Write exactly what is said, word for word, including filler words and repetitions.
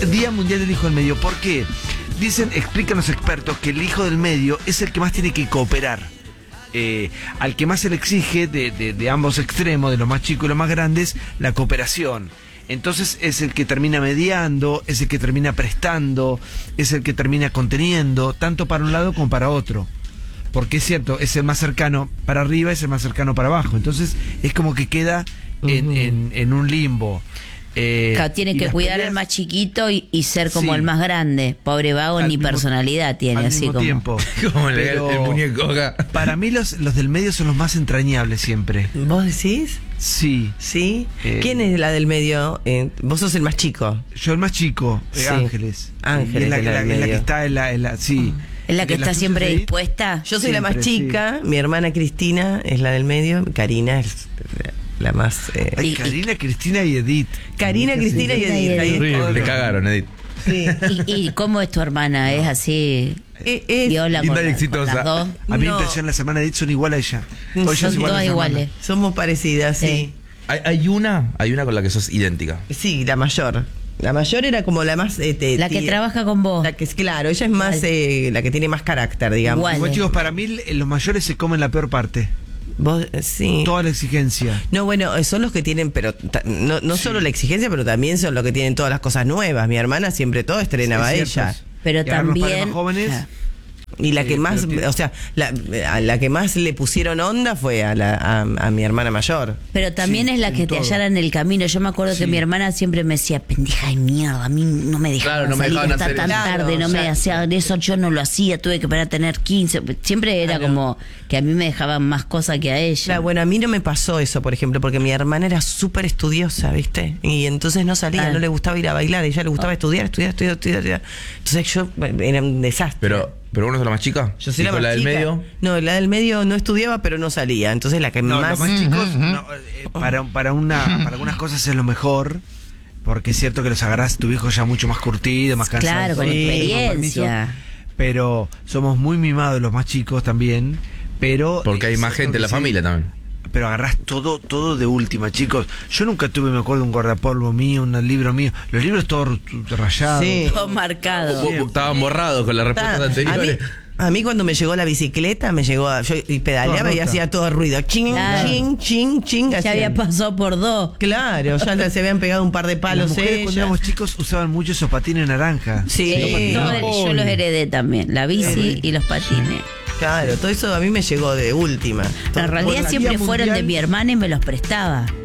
Día Mundial del Hijo del Medio. ¿Por qué? Dicen, explican los expertos, que el hijo del medio es el que más tiene que cooperar. Eh, al que más se le exige de, de, de ambos extremos, de los más chicos y los más grandes, la cooperación. Entonces es el que termina mediando, es el que termina prestando, es el que termina conteniendo, tanto para un lado como para otro. Porque es cierto, es el más cercano para arriba, es el más cercano para abajo. Entonces es como que queda en, uh-huh. en, en un limbo. Eh, claro, tiene que cuidar peleas, al más chiquito y, y ser como sí, el más grande. Pobre vago, ni mismo, personalidad tiene, al así mismo como. Tiempo. como el, Pero, el muñeco acá. Para mí los, los del medio son los más entrañables siempre. ¿Vos decís? Sí. ¿Sí? Eh, ¿Quién es la del medio? Eh, vos sos el más chico. Yo el más chico, eh, sí. Ángeles. Ángeles. Es la, es la, la, la, la que está en la, en la sí. Es la que está siempre ahí dispuesta. Yo soy siempre, la más chica, sí. Mi hermana Cristina es la del medio, Karina es la más... Eh... Ay, Karina, Cristina y Edith. Karina, sí, Cristina sí. y Edith. Ahí Horrible, le cagaron, Edith. Sí. ¿Y, ¿Y cómo es tu hermana? ¿Es así? Es, es viola linda con, y exitosa. con las dos. A mí no. me impresiona la semana de Edith, son igual a ella. Son todas igual iguales. Somos parecidas, sí. sí. Hay, hay una, hay una con la que sos idéntica. Sí, la mayor. La mayor era como la más... Eh, te, la que te, trabaja con vos. La que es claro, ella es más eh, la que tiene más carácter, digamos. Igual. Bueno, chicos, para mí los mayores se comen la peor parte. Vos, sí. Toda la exigencia. No, bueno, son los que tienen, pero no, no sí. solo la exigencia, pero también son los que tienen todas las cosas nuevas. Mi hermana siempre todo estrenaba sí, ella. Pero y también... Los más jóvenes... Ja. Y la que eh, más, que... o sea, la, a la que más le pusieron onda fue a, la, a, a mi hermana mayor. Pero también sí, es la que te hallaran el camino. Yo me acuerdo sí. que mi hermana siempre me decía, pendeja de mierda, a mí no me dejaban claro, no me salir dejaban hasta hacer tan eso. tarde, no claro, me hacían eso, yo no lo hacía, tuve que esperar a tener quince. Siempre era claro. como que a mí me dejaban más cosas que a ella. Claro, bueno, a mí no me pasó eso, por ejemplo, porque mi hermana era súper estudiosa, ¿viste? Y entonces no salía, ah. no le gustaba ir a bailar, a ella le gustaba oh. estudiar, estudiar, estudiar, estudiar, estudiar. Entonces yo, era un desastre. Pero... ¿Pero uno es la más chica? Yo soy la más la chica. del medio? No, la del medio no estudiaba, pero no salía. Entonces la que no, más... los más chicos, no, eh, para, para, una, para algunas cosas es lo mejor, porque es cierto que los agarrás tu viejo ya mucho más curtido, más cansado. Claro, con sí, experiencia. Con pero somos muy mimados los más chicos también, pero... Porque hay más gente en la sí, familia también. Pero agarrás todo todo de última, chicos. Yo nunca tuve, me acuerdo, un guardapolvo mío, un libro mío. Los libros todos rayados. Sí. Todo marcado. Estaban borrados con las respuestas Ta, anteriores. A mí, a mí cuando me llegó la bicicleta, me llegó a, yo y pedaleaba y hacía todo ruido. Ching, claro. ching, ching, ching. Ya había pasado por dos. Claro, ya se habían pegado un par de palos. Las mujeres, cuando éramos chicos, usaban mucho esos patines naranja. Sí, sí no, yo los heredé también. La bici sí. y los patines. Claro, todo eso a mí me llegó de última. En realidad siempre fueron mundial. de mi hermana y me los prestaba.